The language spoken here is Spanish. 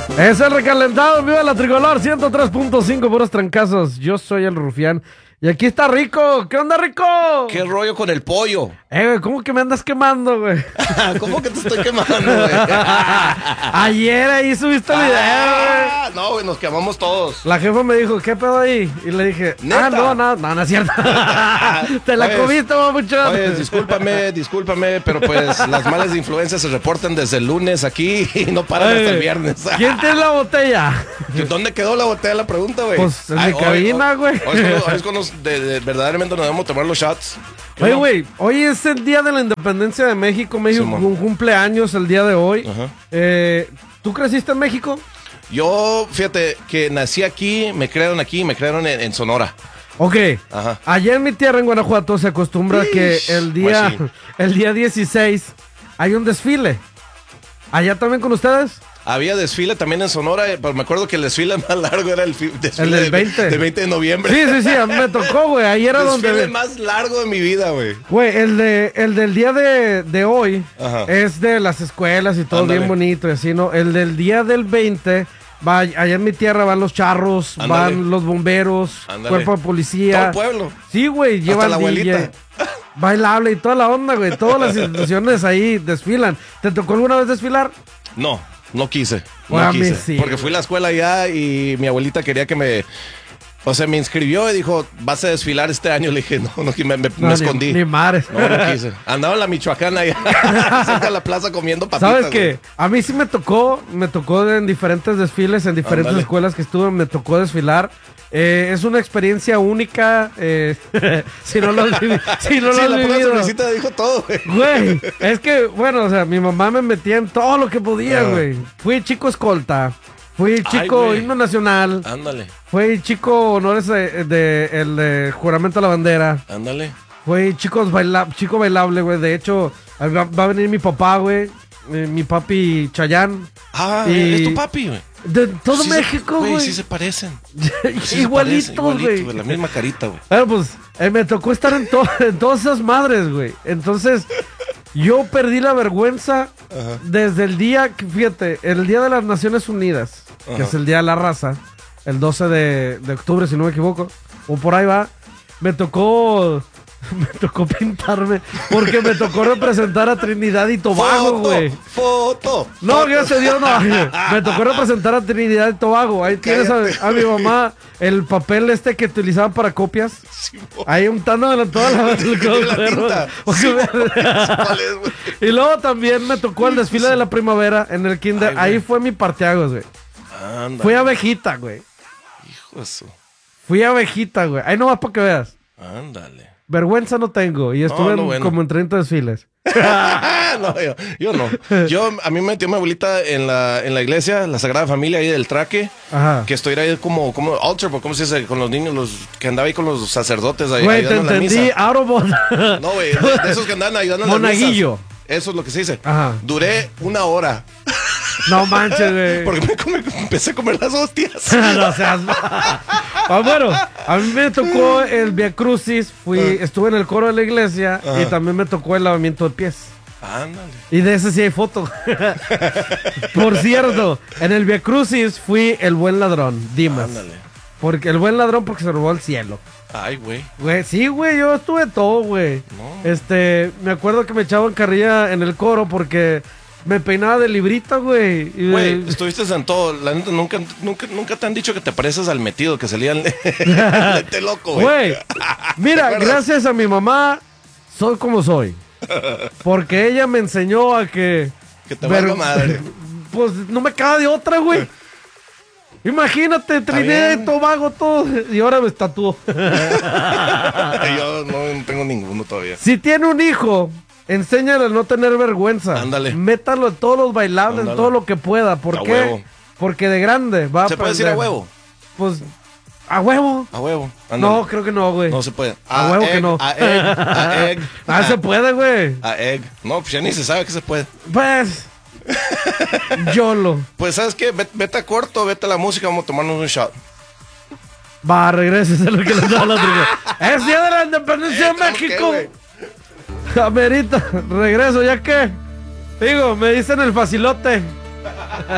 Es el recalentado, viva la tricolor, 103.5 puros trancazos. Yo soy el Rufián. Y aquí está Rico. ¿Qué onda, Rico? ¿Qué rollo con el pollo? Güey, ¿cómo que me andas quemando, güey? ¿Cómo que te estoy quemando, güey? Ayer ahí subiste el video, güey. No, güey, nos quemamos todos. La jefa me dijo, ¿qué pedo ahí? Y le dije, ¿Neta? no es cierto. Te la comiste, mamuchón. Oye, discúlpame, pero pues las malas influencias se reportan desde el lunes aquí y no paran hasta el viernes. ¿Quién tiene la botella? ¿Dónde quedó la botella? La pregunta, güey. Pues en mi cabina, güey. Hoy es cuando verdaderamente nos debemos tomar los shots. Oye, güey, hoy es el día de la independencia de México. México cumple años el día de hoy. Ajá. ¿Tú creciste en México? Yo, fíjate, que nací aquí, me crearon en Sonora. Ok. Ajá. Allá en mi tierra, en Guanajuato, se acostumbra que el día 16 hay un desfile. ¿Allá también con ustedes? Había desfile también en Sonora, pero me acuerdo que el desfile más largo era el desfile del 20. de 20 de noviembre. Sí, a mí me tocó, güey. Ahí era el donde... desfile más largo de mi vida, güey. Güey, el del día de hoy. Ajá. Es de las escuelas y todo. Ándale. Bien bonito y así, ¿no? El del día del 20... allá en mi tierra van los charros, Ándale. Van los bomberos, Ándale. Cuerpo de policía. Todo el pueblo. Sí, güey, llevan la abuelita. bailable y toda la onda, güey. Todas las instituciones ahí desfilan. ¿Te tocó alguna vez desfilar? No quise. Bueno, No a mí quise. sí, porque fui a la escuela allá y mi abuelita quería que me... O sea, me inscribió y dijo, ¿vas a desfilar este año? Le dije, no, me escondí. Ni mares. No quise. Andaba en la Michoacana allá, cerca de la plaza comiendo papitas. ¿Sabes qué? A mí sí me tocó en diferentes desfiles, en diferentes escuelas que estuve, me tocó desfilar. Es una experiencia única, si no lo has vivido. La pura sonrisita dijo todo, güey. Güey, es que, bueno, o sea, mi mamá me metía en todo lo que podía, güey. Fui chico escolta, fui chico himno nacional. Ándale. Fui chico honores de juramento a la bandera. Ándale. Fui chico bailable, güey. De hecho, va a venir mi papá, güey. Mi papi Chayán. Es tu papi, güey. De todo México, güey. Sí se parecen. Igualitos, güey. La misma carita, güey. Bueno, pues me tocó estar en todas esas madres, güey. Entonces, yo perdí la vergüenza desde el día, fíjate, el día de las Naciones Unidas, que es el día de la raza, el 12 de octubre, si no me equivoco, o por ahí va, me tocó pintarme, porque me tocó representar a Trinidad y Tobago, güey. No, gracias a Dios, no. Me tocó representar a Trinidad y Tobago. Ahí tienes a mi mamá el papel que utilizaban para copias. Sí, ahí untando toda la tinta. Y luego también me tocó el desfile de la primavera en el kinder. Ahí fue mi parteagos, güey. Fui abejita, güey. Hijo eso. Fui abejita, güey. Ahí nomás para que veas. Ándale. Vergüenza no tengo. Y estuve como en 30 desfiles. No, yo no. A mí me metió mi abuelita en la iglesia, la Sagrada Familia ahí del Traque. Ajá. Que estoy ahí como altar, ¿cómo se dice? Con los niños, que andaba ahí con los sacerdotes ahí. Güey, te entendí. Autobot. No, güey, de esos que andan ayudando en las misas. Monaguillo. Eso es lo que se dice. Ajá. Duré 1 hora. No manches, güey. Porque empecé a comer las hostias. No seas bueno, a mí me tocó el Via Crucis. Estuve en el coro de la iglesia. Y también me tocó el lavamiento de pies. Ándale. Y de ese sí hay foto. Por cierto, en el Via Crucis fui el buen ladrón, Dimas. Ándale. Porque el buen ladrón porque se robó el cielo. Ay, güey. Güey, sí, güey, yo estuve todo, güey. No. Me acuerdo que me echaban carrilla en el coro porque me peinaba de librita, güey. Güey, estuviste en todo. La neta, nunca te han dicho que te pareces al metido, que salían lente loco, güey. Güey, mira, gracias a mi mamá, soy como soy. Porque ella me enseñó a que... Que te valga madre. Pues no me queda de otra, güey. Imagínate, Trinidad y Tobago, todo. Y ahora me tatuó. Yo no tengo ninguno todavía. Si tiene un hijo, enséñale a no tener vergüenza. Ándale. Métalo en todos los bailables, en todo lo que pueda. ¿Por qué? Huevo. Porque de grande va a ¿Se puede decir a huevo? Pues, a huevo. A huevo. Ándale. No, creo que no, güey. No se puede. A huevo que no. A egg. Ah, se puede, güey. A egg. No, pues ya ni se sabe que se puede. Pues... YOLO. Pues, ¿sabes qué? Vete a corto, vete a la música, vamos a tomarnos un shot. Va, regreses a lo que les da la tribu. Es día de la independencia de México. Amerita, regreso, ¿ya qué? Digo, me dicen el facilote.